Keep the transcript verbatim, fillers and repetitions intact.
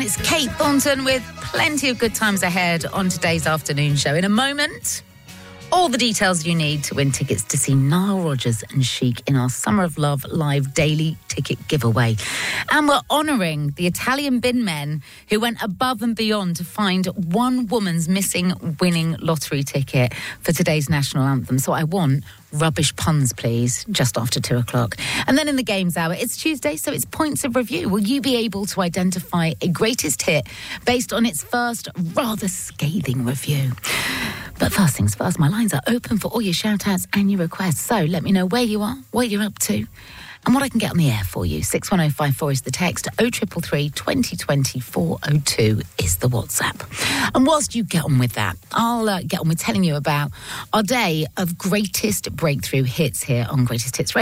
It's Kate Thornton with plenty of good times ahead on today's afternoon show. In a moment, all the details you need to win tickets to see Nile Rodgers and Chic in our Summer of Love live daily ticket giveaway. And we're honouring the Italian bin men who went above and beyond to find one woman's missing winning lottery ticket for today's national anthem. So I want rubbish puns, please, just after two o'clock. And then in the games hour, it's Tuesday, so it's points of review. Will you be able to identify a greatest hit based on its first rather scathing review? But first things first, my lines are open for all your shout-outs and your requests. So let me know where you are, what you're up to, and what I can get on the air for you. six one oh five four is the text, oh three three three, twenty twenty, four oh two is the WhatsApp. And whilst you get on with that, I'll uh, get on with telling you about our day of greatest breakthrough hits here on Greatest Hits Radio.